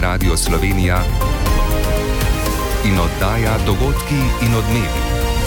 Radio Slovenija in oddaja Dogodki in odmevi.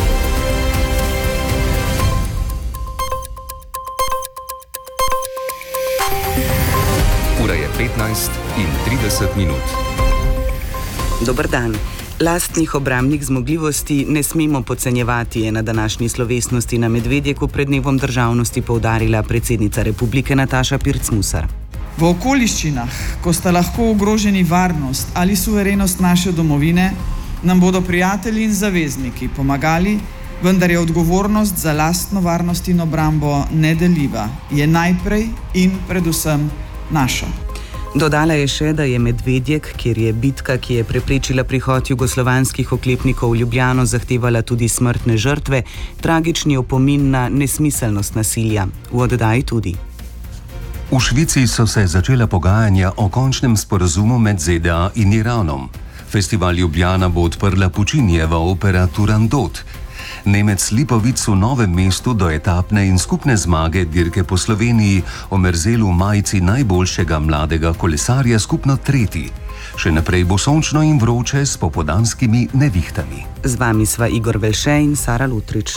Ura je 15:30. Dober dan. Lastnih obrambnih zmogljivosti ne smemo podcenjevati, je na današnji slovesnosti na Medvedjeku pred dnevom državnosti poudarila predsednica republike Nataša Pirc-Musar. V okoliščinah, ko sta lahko ogroženi varnost ali suverenost naše domovine, nam bodo prijatelji in zavezniki pomagali, vendar je odgovornost za lastno varnost in obrambo nedeljiva, je najprej in predvsem naša. Dodala je še, da je Medvedjek, kjer je bitka, ki je preprečila prihod jugoslovanskih oklepnikov v Ljubljano, zahtevala tudi smrtne žrtve, tragični opomin na nesmiselnost nasilja. V oddaji tudi. V Švici so se začela pogajanja o končnem sporazumu med ZDA in Iranom. Festival Ljubljana bo odprla Pučinijeva opera Turandot. Nemec Lipovic v Novem mestu do etapne in skupne zmage dirke po Sloveniji omerzel v majici najboljšega mladega kolesarja skupno tretji. Še naprej bo sončno in vroče s popoldanskimi nevihtami. Z vami sva Igor Velše in Sara Lutrič.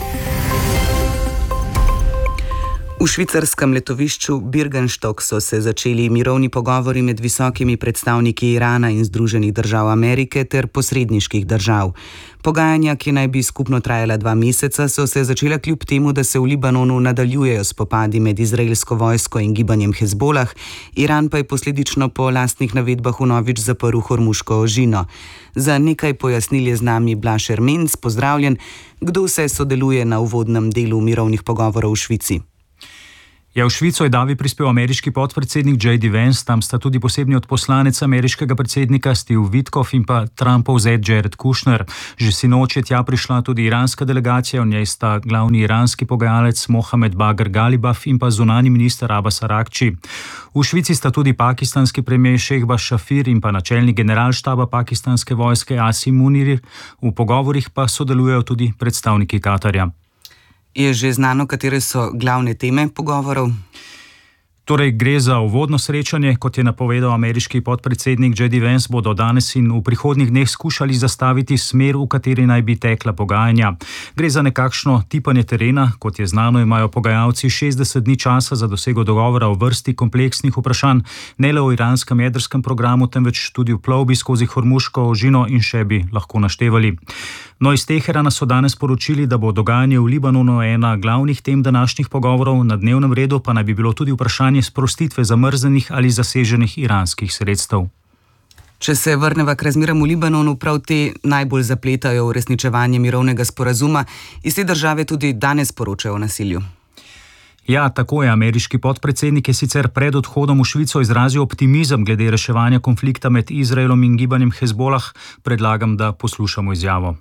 V švicarskem letovišču Birkenstock so se začeli mirovni pogovori med visokimi predstavniki Irana in Združenih držav Amerike ter posredniških držav. Pogajanja, ki naj bi skupno trajala 2 meseca, so se začela kljub temu, da se v Libanonu nadaljujejo spopadi med izraelsko vojsko in gibanjem Hezbolah, Iran pa je posledično po lastnih navedbah vnovič zaprl Hormuško ožino. Za nekaj pojasnil je z nami Blaž Ermenc, pozdravljen. Kdo vse sodeluje na uvodnem delu mirovnih pogovorov v Švici? Ja, v Švico je davi prispel ameriški podpredsednik J.D. Vance, tam sta tudi posebni odposlanec ameriškega predsednika Steve Witkoff in pa Trumpov zet Jared Kushner. Že sinoči je tja prišla tudi iranska delegacija, v njej sta glavni iranski pogajalec Mohamed Bagher Ghalibaf in pa zunanji minister Abbas Araghči. V Švici sta tudi pakistanski premijer Šehbaz Šafir in pa načelnik generalštaba pakistanske vojske Asim Munir. V pogovorih pa sodelujejo tudi predstavniki Katarja. Je že znano, katere so glavne teme pogovorov? Torej, gre za uvodno srečanje, kot je napovedal ameriški podpredsednik J.D. Vance, bodo danes in v prihodnjih dneh skušali zastaviti smer, v kateri naj bi tekla pogajanja. Gre za nekakšno tipanje terena, kot je znano, imajo pogajalci 60 dni časa za dosego dogovora o vrsti kompleksnih vprašanj, ne le o iranskem jedrskem programu, temveč tudi v plovbi skozi Hormuško ožino in še bi lahko naštevali. No, iz Teherana so danes poročili, da bo dogajanje v Libanonu ena glavnih tem današnjih pogovorov, na dnevnem redu pa naj bi bilo tudi vprašanje sprostitve zamrznjenih ali zaseženih iranskih sredstev. Če se vrneva k razmeram v Libanonu, prav te najbolj zapletajo v uresničevanje mirovnega sporazuma. Iz te države tudi danes poročajo o nasilju. Ja, tako je. Ameriški podpredsednik je sicer pred odhodom v Švico izrazil optimizem glede reševanja konflikta med Izraelom in gibanjem Hezbolah. Predlagam, da poslušamo izjavo.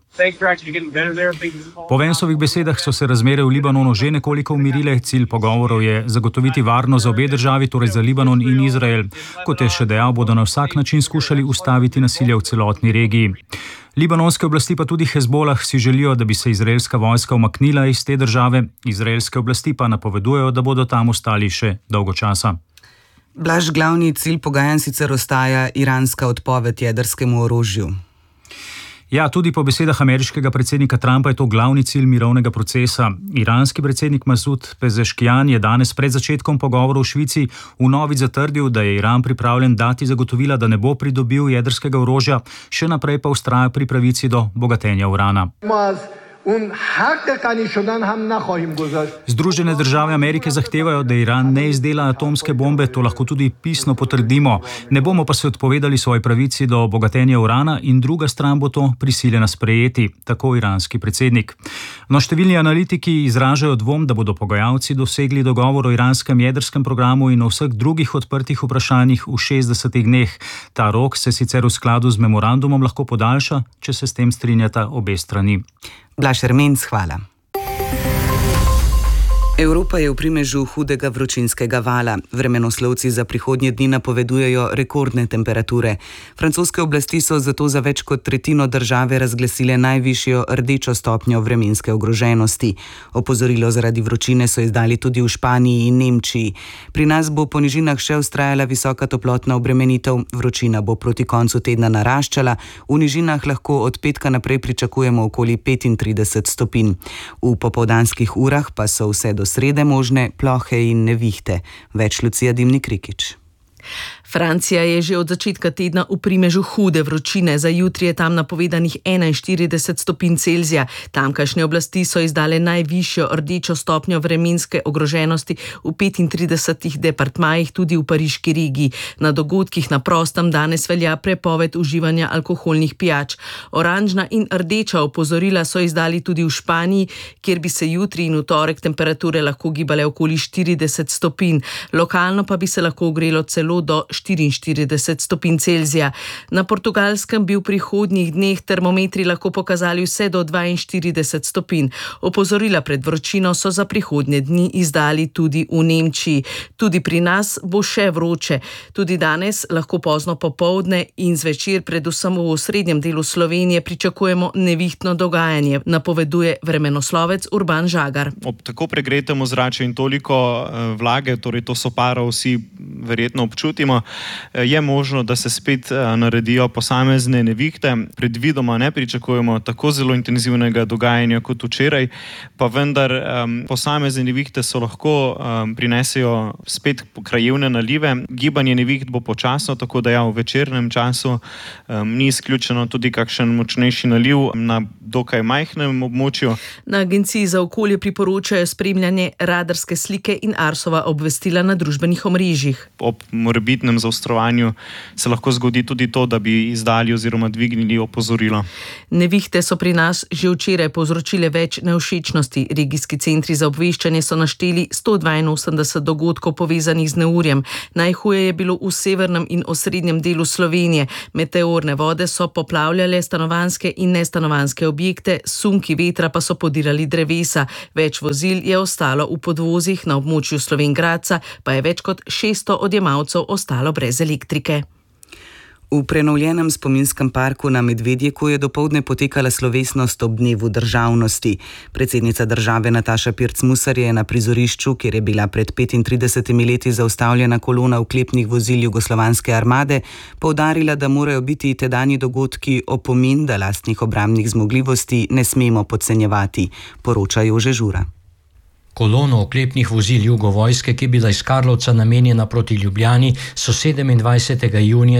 Po Vanceovih besedah so se razmere v Libanonu že nekoliko umirile. Cilj pogovorov je zagotoviti varnost za obe državi, torej za Libanon in Izrael. Kot je še dejal, bodo na vsak način skušali ustaviti nasilje v celotni regiji. Libanonske oblasti pa tudi Hezbolah si želijo, da bi se izraelska vojska umaknila iz te države. Izraelske oblasti pa napovedujejo, da bodo tam ostali še dolgo časa. Blaž, glavni cilj pogajanj sicer ostaja iranska odpoved jedrskemu orožju. Ja, tudi po besedah ameriškega predsednika Trumpa je to glavni cilj mirovnega procesa. Iranski predsednik Masud Pezeškijan je danes pred začetkom pogovorov v Švici vnovič zatrdil, da je Iran pripravljen dati zagotovila, da ne bo pridobil jedrskega orožja, še naprej pa vztraja pri pravici do bogatenja urana. Združene države Amerike zahtevajo, da Iran ne izdela atomske bombe, to lahko tudi pisno potrdimo. Ne bomo pa se odpovedali svoji pravici do bogatenja urana in druga stran bo to prisiljena sprejeti, tako iranski predsednik. No, številni analitiki izražajo dvom, da bodo pogajalci dosegli dogovor o iranskem jedrskem programu in o vseh drugih odprtih vprašanjih v 60 dneh. Ta rok se sicer v skladu z memorandumom lahko podaljša, če se s tem strinjata obe strani. Blaž Ermenc, hvala. Evropa je v primežu hudega vročinskega vala. Vremenoslovci za prihodnje dni napovedujejo rekordne temperature. Francoske oblasti so zato za več kot tretjino države razglasile najvišjo rdečo stopnjo vremenske ogroženosti. Opozorilo zaradi vročine so izdali tudi v Španiji in Nemčiji. Pri nas bo po nižinah še vztrajala visoka toplotna obremenitev, vročina bo proti koncu tedna naraščala, v nižinah lahko od petka naprej pričakujemo okoli 35 stopinj. V popoldanskih urah pa so vse do srede možne plohe in nevihte. Več Lucija Dimnik-Rikič. Francija je že od začetka tedna v primežu hude vročine. Za jutri je tam napovedanih 41 stopinj Celzija. Tamkajšnje oblasti so izdale najvišjo rdečo stopnjo vremenske ogroženosti v 35 departmajih, tudi v pariški regiji. Na dogodkih na prostem danes velja prepoved uživanja alkoholnih pijač. Oranžna in rdeča opozorila so izdali tudi v Španiji, kjer bi se jutri in v torek temperature lahko gibale okoli 40 stopinj. Lokalno pa bi se lahko ogrelo celo do 44 stopinj Celzija. Na Portugalskem bi v prihodnjih dneh termometri lahko pokazali vse do 42 stopinj. Opozorila pred vročino so za prihodnje dni izdali tudi v Nemčiji. Tudi pri nas bo še vroče. Tudi danes lahko pozno popoldne in zvečer, predvsem v osrednjem delu Slovenije, pričakujemo nevihtno dogajanje, napoveduje vremenoslovec Urban Žagar. Ob tako pregretem ozračju in toliko vlage, torej to soparo vsi verjetno občutimo, je možno, da se spet naredijo posamezne nevihte. Predvidoma ne pričakujemo tako zelo intenzivnega dogajanja kot včeraj, pa vendar posamezne nevihte so lahko prinesejo spet krajevne nalive. Gibanje neviht bo počasno, tako da v večernem času ni izključeno tudi kakšen močnejši naliv na dokaj majhnem območju. Na Agenciji za okolje priporočajo spremljanje radarske slike in Arsova obvestila na družbenih omrežjih. Ob morebitnem zaostrovanju se lahko zgodi tudi to, da bi izdali oziroma dvignili opozorilo. Nevihte so pri nas že včeraj povzročile več nevšečnosti. Regijski centri za obveščanje so našteli 182 dogodkov povezanih z neurjem. Najhuje je bilo v severnem in osrednjem delu Slovenije. Meteorne vode so poplavljale stanovanjske in nestanovanjske objekte, sunki vetra pa so podirali drevesa. Več vozil je ostalo v podvozih, na območju Slovenj Gradca pa je več kot 600 odjemalcev ostalo brez elektrike. V prenovljenem spominskem parku na Medvedjeku je dopoldne potekala slovesnost ob dnevu državnosti. Predsednica države Nataša Pirc Musar je na prizorišču, kjer je bila pred 35 leti zaustavljena kolona oklepnih vozil Jugoslovanske armade, poudarila, da morajo biti tedanji dogodki opomin, da lastnih obrambnih zmogljivosti ne smemo podcenjevati, poroča Jože Žura. Kolono oklepnih vozil Jugovojske, ki je bila iz Karlovca namenjena proti Ljubljani, so 27. junija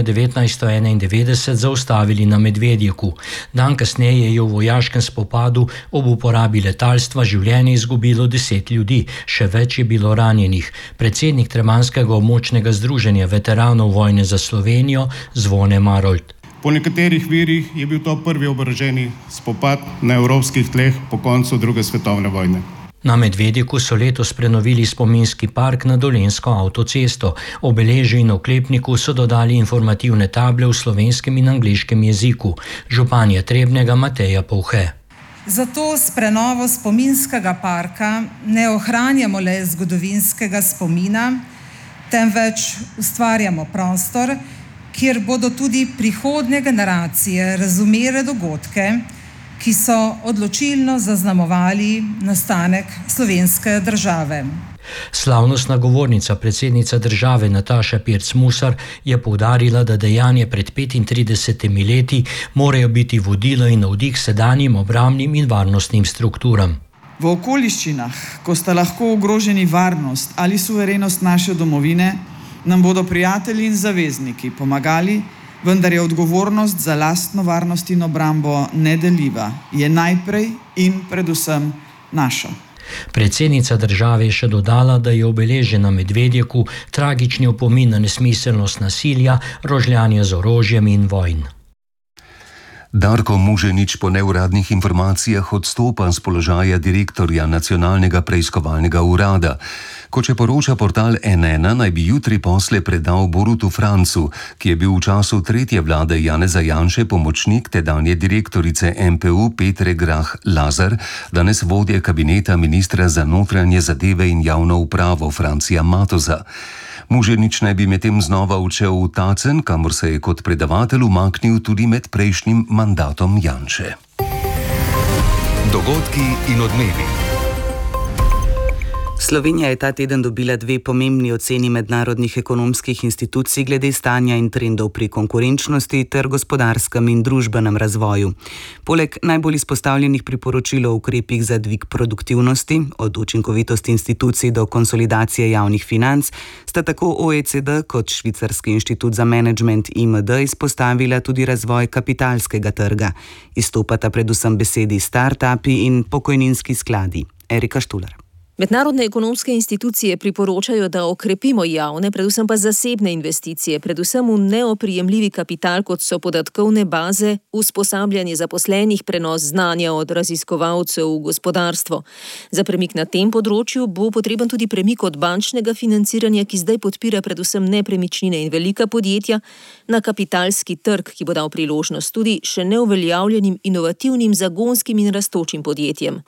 1991 zaustavili na Medvedjeku. Dan kasneje je v vojaškem spopadu ob uporabi letalstva življenje izgubilo 10 ljudi, še več je bilo ranjenih. Predsednik Tremanjskega območnega združenja veteranov vojne za Slovenijo Zvone Marolt. Po nekaterih virih je bil to prvi oboroženi spopad na evropskih tleh po koncu druge svetovne vojne. Na Medvedjeku so letos prenovili spominski park na Dolenjsko avtocesto. Obeležju in oklepniku so dodali informativne table v slovenskem in angleškem jeziku. Županja Trebnjega Mateja Povhe. Zato s prenovo spominskega parka ne ohranjamo le zgodovinskega spomina, temveč ustvarjamo prostor, kjer bodo tudi prihodnje generacije razumele dogodke, ki so odločilno zaznamovali nastanek slovenske države. Slavnostna govornica, predsednica države Nataša Pirc Musar, je poudarila, da dejanje pred 35 leti morajo biti vodilo in navdih sedanjim obrambnim in varnostnim strukturam. V okoliščinah, ko sta lahko ogroženi varnost ali suverenost naše domovine, nam bodo prijatelji in zavezniki pomagali, vendar je odgovornost za lastno varnost in obrambo nedeljiva, je najprej in predvsem naša. Predsednica države je še dodala, da je obeležje na Medvedjeku tragični opomin na nesmiselnost nasilja, rožljanja z orožjem in vojn. Darko Muženič po neuradnih informacijah odstopa z položaja direktorja Nacionalnega preiskovalnega urada. Kot še poroča portal N1, naj bi jutri posle predal Borutu Francu, ki je bil v času tretje vlade Janeza Janše pomočnik tedanje direktorice MPU Petre Grah Lazar, danes vodje kabineta ministra za notranje zadeve in javno upravo Francija Matoza. Muženič naj bi medtem znova odšel v Tacen, kamor se je kot predavatelj umaknil tudi med prejšnjim mandatom Janše. Dogodki in odmevi. Slovenija je ta teden dobila 2 pomembni oceni mednarodnih ekonomskih institucij glede stanja in trendov pri konkurenčnosti ter gospodarskem in družbenem razvoju. Poleg najbolj izpostavljenih priporočil o ukrepih za dvig produktivnosti, od učinkovitosti institucij do konsolidacije javnih financ, sta tako OECD kot Švicarski inštitut za menedžment IMD izpostavila tudi razvoj kapitalskega trga. Izstopata predvsem besedi start-upi in pokojninski skladi. Erika Štular. Mednarodne ekonomske institucije priporočajo, da okrepimo javne, predvsem pa zasebne investicije, predvsem v neoprijemljivi kapital, kot so podatkovne baze, usposabljanje zaposlenih, prenos znanja od raziskovalcev v gospodarstvo. Za premik na tem področju bo potreben tudi premik od bančnega financiranja, ki zdaj podpira predvsem nepremičnine in velika podjetja, na kapitalski trg, ki bo dal priložnost tudi še neuveljavljenim inovativnim zagonskim in rastočim podjetjem.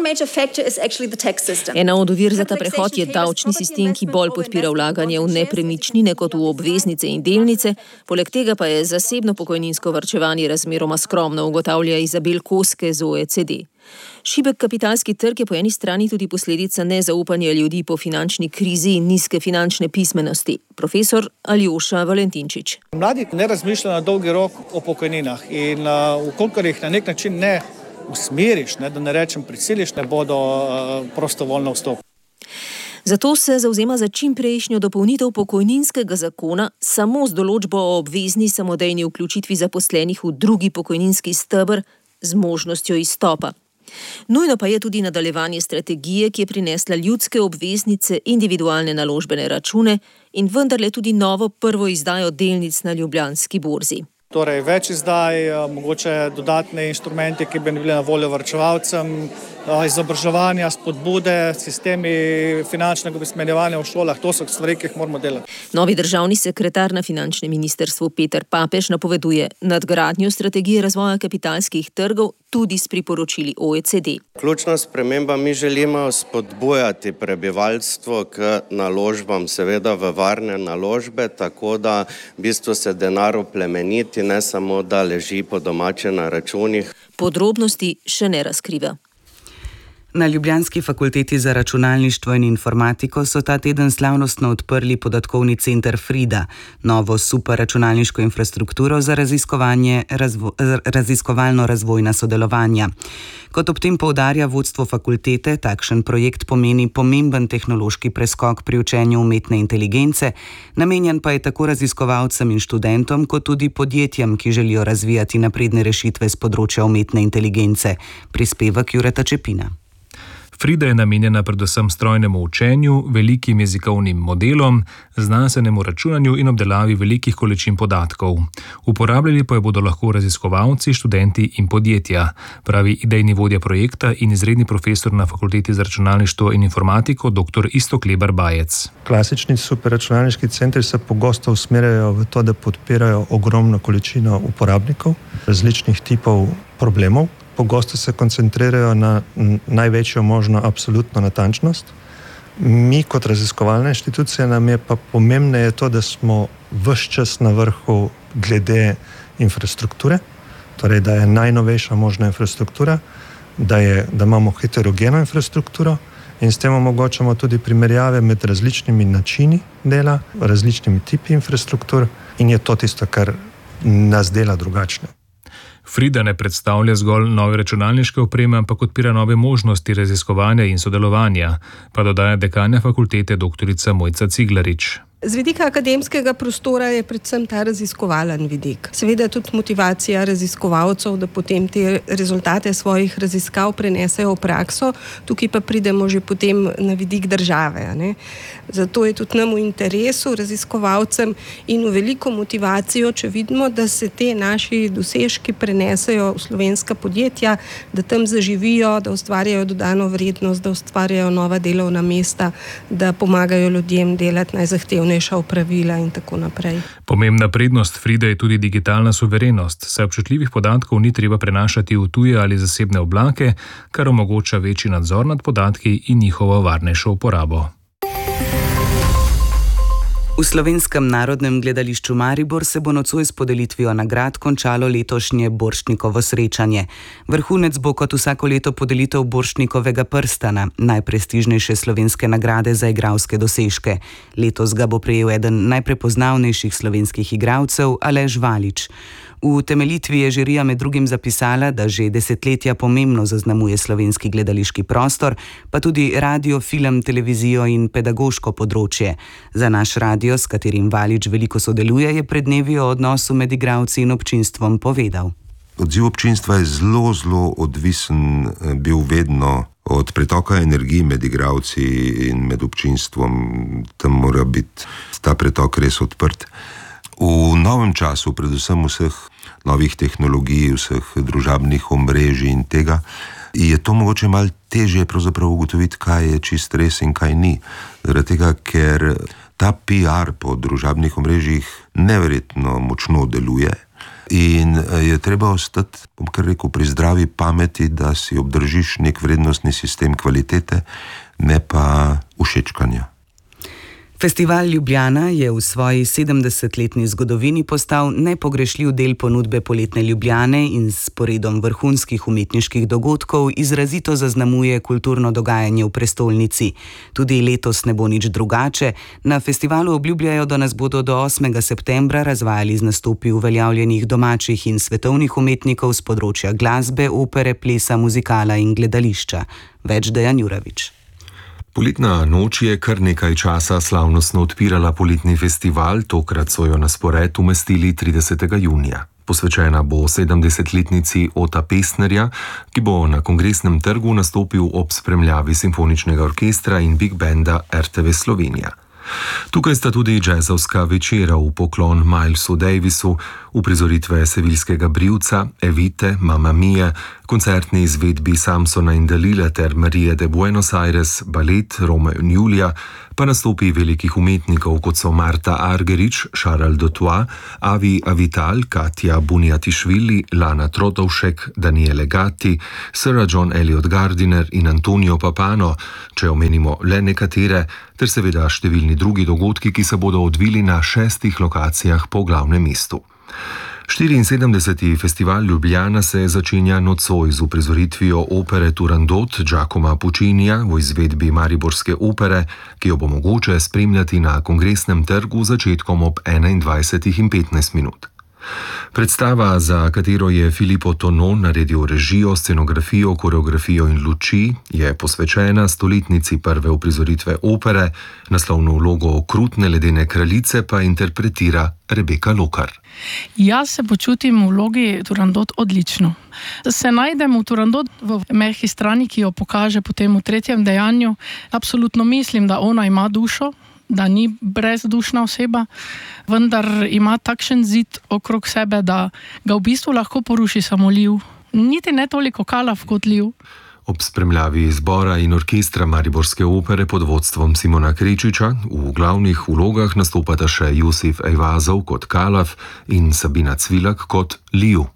Ena od ovir za ta prehod je davčni sistem, ki bolj podpira vlaganje v nepremičnine kot v obveznice in delnice, poleg tega pa je zasebno pokojninsko varčevanje razmeroma skromno, ugotavlja Izabel Koske z OECD. Šibek kapitalski trg je po eni strani tudi posledica nezaupanja ljudi po finančni krizi in nizke finančne pismenosti. Profesor Aljoša Valentinčič. Mladi ne razmišljajo na dolgi rok o pokojninah in vkolikor jih na nek način ne usmeriš, da ne rečem prisiliš, ne bodo prostovoljno vstopili. Zato se zavzema za čimprejšnjo dopolnitev pokojninskega zakona samo z določbo o obvezni samodejni vključitvi zaposlenih v drugi pokojninski steber z možnostjo izstopa. Nujno pa je tudi nadaljevanje strategije, ki je prinesla ljudske obveznice, individualne naložbene račune in vendarle tudi novo prvo izdajo delnic na Ljubljanski borzi. Torej, več izdaj, mogoče dodatne inštrumente, ki bi bili na voljo varčevalcem, izobraževanja, spodbude, sistemi finančnega usmerjevanja v šolah, to so stvari, ki jih moramo delati. Novi državni sekretar na finančnem ministrstvu Peter Papež napoveduje nadgradnjo strategije razvoja kapitalskih trgov tudi s priporočili OECD. Ključna sprememba, mi želimo spodbujati prebivalstvo k naložbam, seveda v varne naložbe, tako da v bistvu se denar oplemeniti, ne samo da leži po domače na računih. Podrobnosti še ne razkriva. Na Ljubljanski fakulteti za računalništvo in informatiko so ta teden slavnostno odprli podatkovni center Frida, novo superračunalniško infrastrukturo za raziskovalno-razvojna sodelovanja. Kot ob tem poudarja vodstvo fakultete, takšen projekt pomeni pomemben tehnološki preskok pri učenju umetne inteligence, namenjen pa je tako raziskovalcem in študentom, kot tudi podjetjem, ki želijo razvijati napredne rešitve z področja umetne inteligence. Prispevek Jureta Čepina. Frida je namenjena predvsem strojnemu učenju, velikim jezikovnim modelom, znanstvenemu računanju in obdelavi velikih količin podatkov. Uporabljali pa jo bodo lahko raziskovalci, študenti in podjetja, pravi idejni vodja projekta in izredni profesor na Fakulteti za računalništvo in informatiko dr. Iztok Lebar-Bajec. Klasični superračunalniški centri se pogosto usmerjajo v to, da podpirajo ogromno količino uporabnikov, različnih tipov problemov. Pogosto se koncentrirajo na največjo možno absolutno natančnost. Mi kot raziskovalna inštitucija nam je pa pomembneje to, da smo ves čas na vrhu glede infrastrukture, torej da je najnovejša možna infrastruktura, da imamo heterogeno infrastrukturo in s tem omogočamo tudi primerjave med različnimi načini dela, različnimi tipi infrastruktur in je to tisto, kar nas dela drugačne. Frida ne predstavlja zgolj nove računalniške opreme, ampak odpira nove možnosti raziskovanja in sodelovanja, pa dodaja dekanja fakultete dr. Mojca Ciglarič. Z vidika akademskega prostora je predvsem ta raziskovalen vidik. Seveda tudi motivacija raziskovalcev, da potem te rezultate svojih raziskav prenesejo v prakso, tukaj pa pridemo že potem na vidik države. Ne? Zato je tudi nam v interesu, raziskovalcem, in v veliko motivacijo, če vidimo, da se te naši dosežki prenesejo v slovenska podjetja, da tam zaživijo, da ustvarjajo dodano vrednost, da ustvarjajo nova delovna mesta, da pomagajo ljudem delati najzahtevnejša opravila in tako naprej. Pomembna prednost Fride je tudi digitalna suverenost, saj občutljivih podatkov ni treba prenašati v tuje ali zasebne oblake, kar omogoča večji nadzor nad podatki in njihovo varnejšo uporabo. V Slovenskem narodnem gledališču Maribor se bo nocoj s podelitvijo nagrad končalo letošnje Borštnikovo srečanje. Vrhunec bo kot vsako leto podelitev Borštnikovega prstana, najprestižnejše slovenske nagrade za igralske dosežke. Letos ga bo prejel eden najprepoznavnejših slovenskih igralcev, Aleš Valič. V temeljitvi je žirija med drugim zapisala, da že desetletja pomembno zaznamuje slovenski gledališki prostor, pa tudi radio, film, televizijo in pedagoško področje. Za naš radio, s katerim Valič veliko sodeluje, je pred dnevi o odnosu med igralci in občinstvom povedal. Odziv občinstva je zelo odvisen bil vedno od pretoka energije med igralci in med občinstvom. Tam mora biti ta pretok res odprt. V novem času, predvsem vseh novih tehnologij, vseh družabnih omrežij in tega, je to mogoče malo težje pravzaprav ugotoviti, kaj je čist res in kaj ni. Zaradi tega, ker ta PR po družabnih omrežjih neverjetno močno deluje in je treba ostati, bom kar rekel, pri zdravi pameti, da si obdržiš nek vrednostni sistem kvalitete, ne pa všečkanja. Festival Ljubljana je v svoji 70-letni zgodovini postal nepogrešljiv del ponudbe poletne Ljubljane in s sporedom vrhunskih umetniških dogodkov izrazito zaznamuje kulturno dogajanje v prestolnici. Tudi letos ne bo nič drugače. Na festivalu obljubljajo, da nas bodo do 8. septembra razvajali z nastopi uveljavljenih domačih in svetovnih umetnikov z področja glasbe, opere, plesa, muzikala in gledališča. Več Dejan Juravič. Poletna noč je kar nekaj časa slavnostno odpirala poletni festival, tokrat so jo na spored umestili 30. junija. Posvečena bo 70-letnici Ota Pestnerja, ki bo na Kongresnem trgu nastopil ob spremljavi simfoničnega orkestra in big banda RTV Slovenija. Tukaj sta tudi džezovska večera v poklon Milesu Davisu, uprizoritve seviljskega brivca, Evite, Mamma Mia, koncertni izvedbi Samsona in Dalila ter Marije de Buenos Aires, balet Romeo in Julija, pa nastopi velikih umetnikov, kot so Marta Argerich, Charles Dutoit, Avi Avital, Katja Bunjatišvili, Lana Trotovšek, Daniele Gatti, Sir John Eliot Gardiner in Antonio Papano, če omenimo le nekatere, ter seveda številni drugi dogodki, ki se bodo odvili na 6 lokacijah po glavnem mestu. 74. festival Ljubljana se začenja nocoj z uprizoritvijo opere Turandot Giacoma Puccinija v izvedbi Mariborske opere, ki jo bo mogoče spremljati na Kongresnem trgu začetkom ob 21:15. Predstava, za katero je Filippo Tonon naredil režijo, scenografijo, koreografijo in luči, je posvečena stoletnici prve uprizoritve opere, naslovno vlogo okrutne ledene kraljice pa interpretira Rebeka Lokar. Jaz se počutim v vlogi Turandot odlično. Se najdem v Turandot v mehki strani, ki jo pokaže potem v tretjem dejanju. Absolutno mislim, da ona ima dušo, da ni brezdušna oseba, vendar ima takšen zid okrog sebe, da ga v bistvu lahko poruši samo liv. Niti ne toliko kalav kot liv. Ob spremljavi zbora in orkestra Mariborske opere pod vodstvom Simona Krečiča v glavnih vlogah nastopata še Josif Ejvazov kot Kalav in Sabina Cvilak kot liv.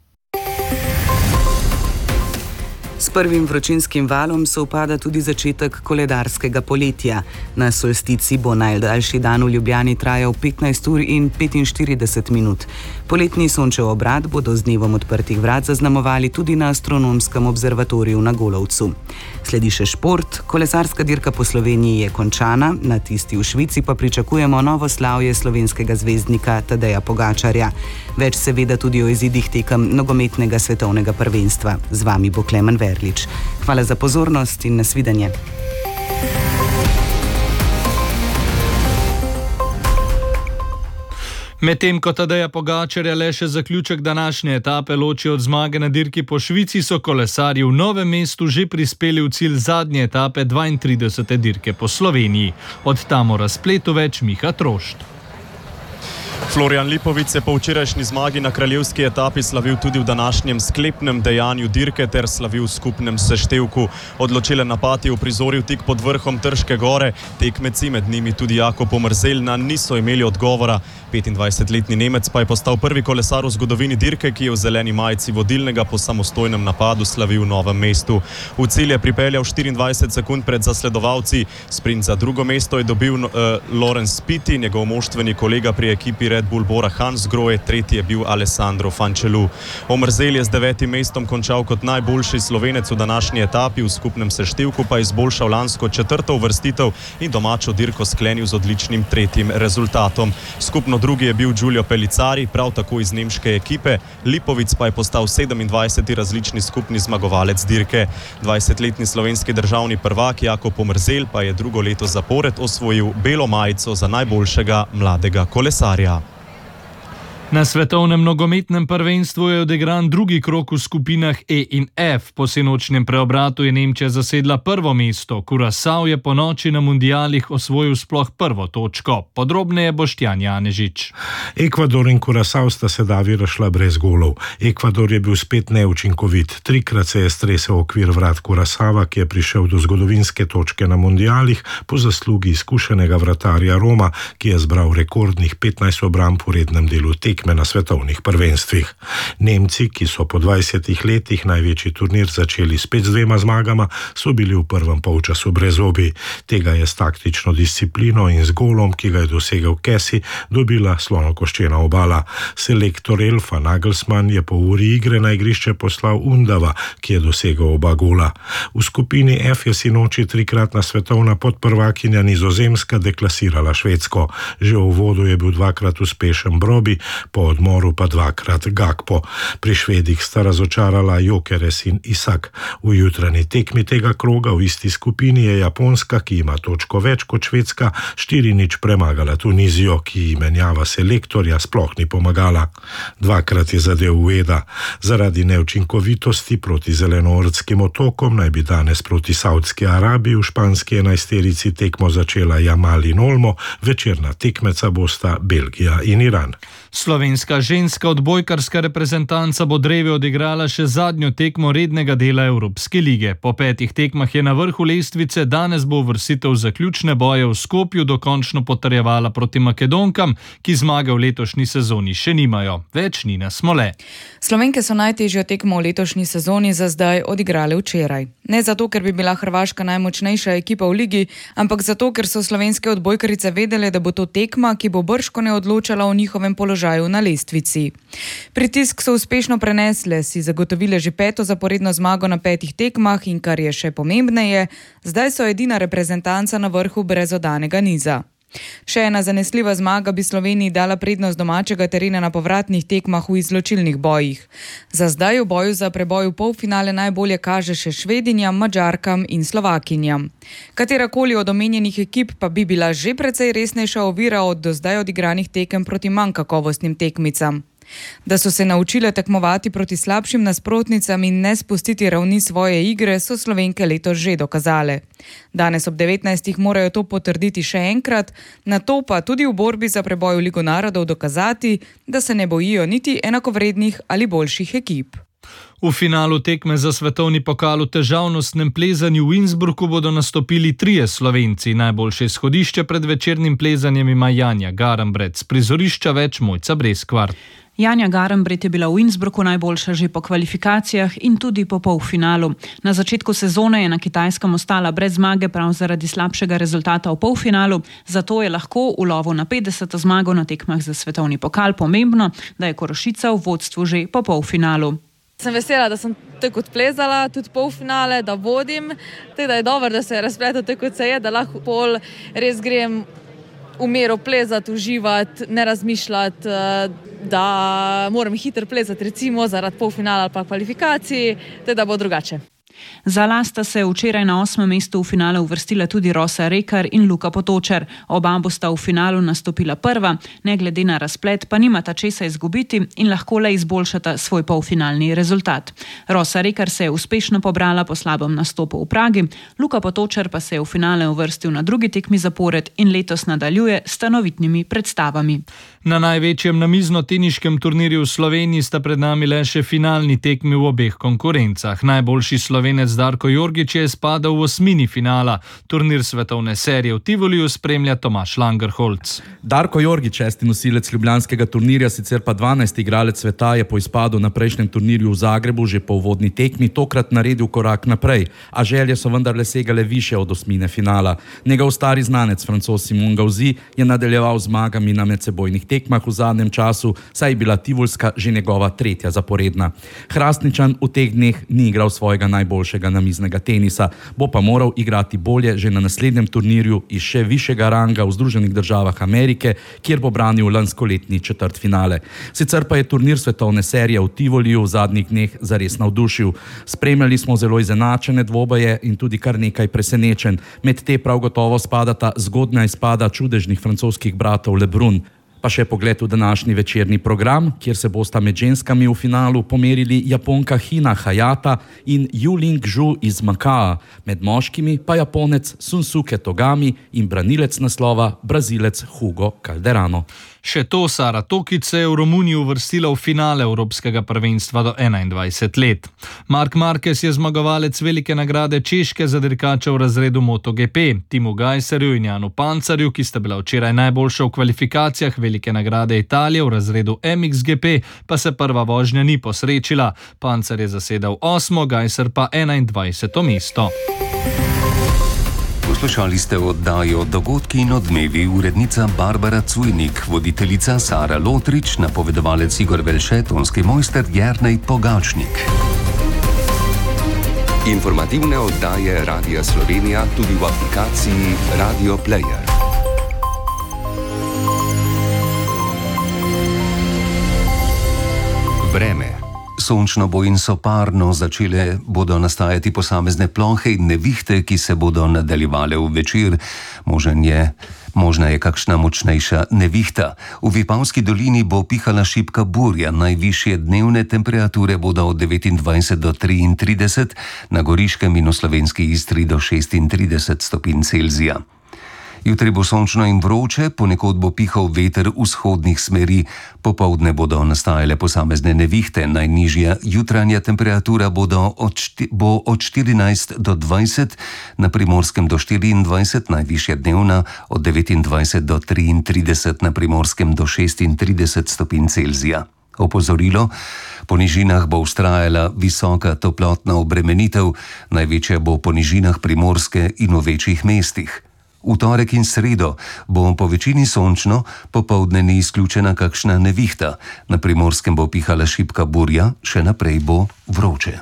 S prvim vročinskim valom sovpada tudi začetek koledarskega poletja. Na solstici bo najdaljši dan v Ljubljani trajal 15 ur in 45 minut. Poletni Sončev obrat bodo z dnevom odprtih vrat zaznamovali tudi na astronomskem observatoriju na Golovcu. Sledi še šport. Kolesarska dirka po Sloveniji je končana, na tisti v Švici pa pričakujemo novo slavje slovenskega zvezdnika Tadeja Pogačarja. Več seveda tudi o izidih tekem nogometnega svetovnega prvenstva. Z vami bo Klemen Verlič. Hvala za pozornost in nasvidenje. Medtem ko Tadeja Pogačarja le še zaključek današnje etape loči od zmage na dirki po Švici, so kolesarji v Novem mestu že prispeli v cilj zadnje etape 32. dirke po Sloveniji. Od tam o razpletu več Miha Trošt. Florian Lipović je po včerajšnji zmagi na kraljevski etapi slavil tudi v današnjem sklepnem dejanju dirke ter slavil v skupnem seštevku. Odločilen napad je uprizoril tik pod vrhom Trške gore. Tekmeci, med njimi tudi Jakob Omerzelj, niso imeli odgovora. 25-letni Nemec pa je postal prvi kolesar v zgodovini dirke, ki je v zeleni majici vodilnega po samostojnem napadu slavil v Novem mestu. V cilj je pripeljal 24 sekund pred zasledovalci. Sprint za drugo mesto je dobil Lorenz Spiti, njegov moštveni kolega pri ekipi Red Bull Bora Hansgrohe, tretji je bil Alessandro Fančelu. Omerzelj je z 9. mestom končal kot najboljši Slovenec v današnji etapi, v skupnem seštevku pa je izboljšal lansko 4. uvrstitev in domačo dirko sklenil z odličnim 3. rezultatom. Skupno drugi je bil Giulio Pellicari, prav tako iz nemške ekipe. Lipović pa je postal 27. različni skupni zmagovalec dirke. 20-letni slovenski državni prvak Jakob Omerzelj pa je drugo leto zapored osvojil belo majico za najboljšega mladega kolesarja. Na svetovnem nogometnem prvenstvu je odigran drugi krog v skupinah E in F. Po sinočnjem preobratu je Nemčija zasedla prvo mesto. Curaçao je po noči na mundialih osvojil sploh prvo točko. Podrobneje Boštjan Janežič. Ekvador in Curaçao sta se davi razšla brez golov. Ekvador je bil spet neučinkovit. Trikrat se je stresel okvir vrat Curaçava, ki je prišel do zgodovinske točke na mundialih po zaslugi izkušenega vratarja Roma, ki je zbral rekordnih 15 obramb v rednem delu tekme na svetovnih prvenstvih. Nemci, ki so po 20 letih največji turnir začeli spet z 2 zmagama, so bili v prvem polčasu brezobi. Tega je s taktično disciplino in z golom, ki ga je dosegel Kessi, dobila slonokoščena obala. Selektor Elfa Nagelsmann je po uri igre na igrišče poslal Undava, ki je dosegel oba gola. V skupini F je sinoči trikratna svetovna podprvakinja Nizozemska deklasirala Švedsko. Že v uvodu je bil 2-krat uspešen Brobi, po odmoru pa 2-krat Gakpo. Pri Švedih sta razočarala Jokeres in Isak. V jutranji tekmi tega kroga v isti skupini je Japonska, ki ima točko več kot Švedska, 4-0 premagala Tunizijo, ki menjava selektorja sploh ni pomagala. 2-krat je zadel Ueda. Zaradi neučinkovitosti proti zelenoordskim otokom naj bi danes proti Saudski Arabiji v španski 11-terici tekmo začela Jamal in Olmo, večerna tekmeca bosta Belgija in Iran. Slovenska ženska odbojkarska reprezentanca bo drevi odigrala še zadnjo tekmo rednega dela Evropske lige. Po 5 tekmah je na vrhu lestvice, danes bo uvrstitev zaključne boje v Skopju dokončno potrjevala proti Makedonkam, ki zmage v letošnji sezoni še nimajo. Več Nina Smole. Slovenke so najtežjo tekmo v letošnji sezoni za zdaj odigrale včeraj. Ne zato, ker bi bila Hrvaška najmočnejša ekipa v ligi, ampak zato, ker so slovenske odbojkarice vedele, da bo to tekma, ki bo bržkone odločala o njihovem položaju na lestvici. Pritisk so uspešno prenesle, si zagotovile že 5. zaporedno zmago na 5 tekmah in kar je še pomembneje, zdaj so edina reprezentanca na vrhu brez oddanega niza. Še ena zanesljiva zmaga bi Sloveniji dala prednost domačega terena na povratnih tekmah v izločilnih bojih. Za zdaj v boju za preboj v polfinale najbolje kaže še Švedinjam, Madžarkam in Slovakinjam. Katerakoli od omenjenih ekip pa bi bila že precej resnejša ovira od do zdaj odigranih tekem proti manj kakovostnim tekmicam. Da so se naučile tekmovati proti slabšim nasprotnicam in ne spustiti ravni svoje igre, so Slovenke letos že dokazale. Danes ob 19. morajo to potrditi še enkrat, nato pa tudi v borbi za preboj v Ligo narodov dokazati, da se ne bojijo niti enakovrednih ali boljših ekip. V finalu tekme za svetovni pokal v težavnostnem plezanju v Innsbrucku bodo nastopili 3 Slovenci. Najboljše izhodišče pred večernim plezanjem ima Janja Garambret, z prizorišča več Mojca Breskvar. Janja Garambret je bila v Innsbrucku najboljša že po kvalifikacijah in tudi po polfinalu. Na začetku sezone je na Kitajskem ostala brez zmage prav zaradi slabšega rezultata v polfinalu, zato je lahko v lovu na 50. zmago na tekmah za svetovni pokal pomembno, da je Korošica v vodstvu že po polfinalu. Sem vesela, da sem tako odplezala, tudi polfinale, da vodim, da je dobro, da se je razpletel tako, kot se je, da lahko pol res grem v mero plezati, uživati, ne razmišljati, da moram hitro plezati recimo zaradi polfinala ali pa kvalifikacij, da bo drugače. Za las sta se včeraj na 8. mestu v finalu uvrstila tudi Rosa Rekar in Luka Potočar. Oba bosta v finalu nastopila prva, ne glede na razplet pa nimata česa izgubiti in lahko le izboljšata svoj polfinalni rezultat. Rosa Rekar se je uspešno pobrala po slabem nastopu v Pragi, Luka Potočar pa se je v finale uvrstil na drugi tekmi zapored in letos nadaljuje s stanovitnimi predstavami. Na največjem namizno-teniškem turnirju v Sloveniji sta pred nami le še finalni tekmi v obeh konkurencah. Najboljši Slovenec Darko Jorgič je spadal v osmini finala. Turnir svetovne serije v Tivoliju spremlja Tomaž Langerholc. Darko Jorgič, 6. nosilec ljubljanskega turnirja, sicer pa 12. igralec sveta, je po izpadu na prejšnjem turnirju v Zagrebu že po uvodni tekmi tokrat naredil korak naprej, a želje so vendarle segale više od osmine finala. Njegov stari znanec, Francoz Simon Gauzy, je nadaljeval zmagami na medsebojnih tekmah v zadnjem času, saj je bila tivolska že njegova tretja zaporedna. Hrastničan v teh dneh ni igral svojega najboljšega namiznega tenisa, bo pa moral igrati bolje že na naslednjem turnirju iz še višjega ranga v Združenih državah Amerike, kjer bo branil lanskoletni četrtfinale. Sicer pa je turnir svetovne serije v Tivoliju v zadnjih dneh zares navdušil. Spremljali smo zelo izenačene dvoboje in tudi kar nekaj presenečenj. Med te prav gotovo spadata zgodnja izpada čudežnih francoskih bratov Lebrun. Pa še pogled v današnji večerni program, kjer se bosta med ženskami v finalu pomerili Japonka Hina Hayata in Yuling Zhu iz Makaa, med moškimi pa Japonec Sunsuke Togami in branilec naslova Brazilec Hugo Calderano. Še to, Sara Tokic se je v Romuniji uvrstila v finale Evropskega prvenstva do 21 let. Marc Marquez je zmagovalec velike nagrade Češke za dirkača v razredu MotoGP. Timu Gajserju in Janu Pancarju, ki sta bila včeraj najboljša v kvalifikacijah velike nagrade Italije v razredu MXGP, pa se prva vožnja ni posrečila. Pancar je zasedal 8., Gajser pa 21. mesto. Poslušali ste oddajo Dogodki in odmevi, urednica Barbara Cujnik, voditeljica Sara Lotrič, napovedovalec Igor Velše, tonski mojster Jernej Pogačnik. Informativne oddaje Radia Slovenija tudi v aplikaciji Radio Player. Vreme. Sončno bo in soparno, začele bodo nastajati posamezne plohe in nevihte, ki se bodo nadaljevale v večer. Možna je kakšna močnejša nevihta. V Vipavski dolini bo pihala šibka burja, najvišje dnevne temperature bodo od 29 do 33, na Goriškem in v slovenski Istri do 36 stopinj Celzija. Jutri bo sončno in vroče, ponekod bo pihal veter vzhodnih smeri, popoldne bodo nastajale posamezne nevihte, najnižja jutranja temperatura bo od 14 do 20, na Primorskem do 24, najvišja dnevna od 29 do 33, na Primorskem do 36 stopinj Celzija. Opozorilo, po nižinah bo vztrajala visoka toplotna obremenitev, največja bo po nižinah Primorske in v večjih mestih. V torek in sredo bo po večini sončno, popoldne ni izključena kakšna nevihta. Na Primorskem bo pihala šibka burja, še naprej bo vroče.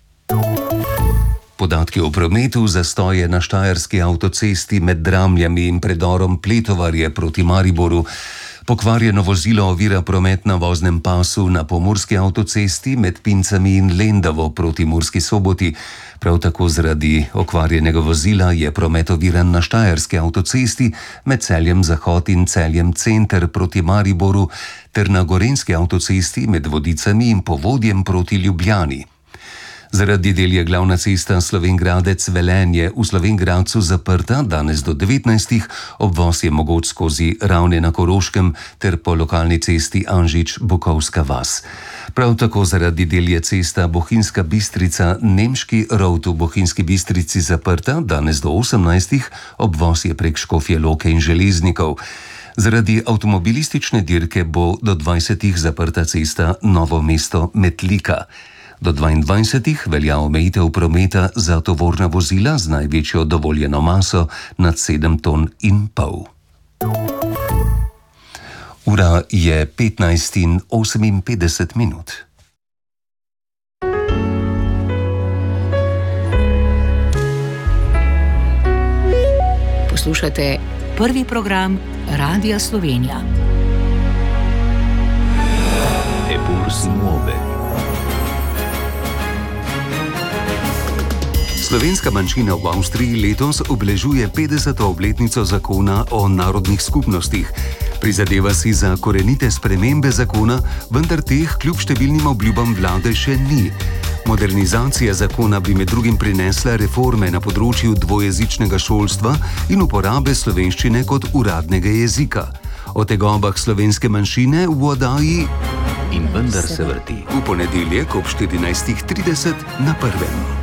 Podatki o prometu: zastoje na štajerski avtocesti med Dramljami in predorom Pletovarje proti Mariboru. Pokvarjeno vozilo ovira promet na voznem pasu na pomurski avtocesti med Pincami in Lendavo proti Murski Soboti. Prav tako zaradi okvarjenega vozila je promet oviran na štajerski avtocesti med Celjem Zahod in Celjem Center proti Mariboru ter na gorenjski avtocesti med Vodicami in Povodjem proti Ljubljani. Zaradi del je glavna cesta Slovenj Gradec-Velenje v Slovenj Gradcu zaprta danes do 19. Obvoz je mogoč skozi Ravne na Koroškem ter po lokalni cesti Anžič-Bukovska vas. Prav tako zaradi del je cesta Bohinjska Bistrica-Nemški Rovt v Bohinjski Bistrici zaprta danes do 18. Obvoz je prek Škofje Loke in Železnikov. Zaradi avtomobilistične dirke bo do 20. zaprta cesta Novo mesto-Metlika. Do 22. velja omejitev prometa za tovorna vozila z največjo dovoljeno maso nad 7,5 ton. Ura je 15:58 minut. Poslušate prvi program Radia Slovenija. Eppur si muove. Slovenska manjšina v Avstriji letos obeležuje 50. obletnico zakona o narodnih skupnostih. Prizadeva si za korenite spremembe zakona, vendar teh kljub številnim obljubam vlade še ni. Modernizacija zakona bi med drugim prinesla reforme na področju dvojezičnega šolstva in uporabe slovenščine kot uradnega jezika. O tegobah slovenske manjšine v oddaji In vendar se vrti v ponedeljek ob 14:30 na Prvem.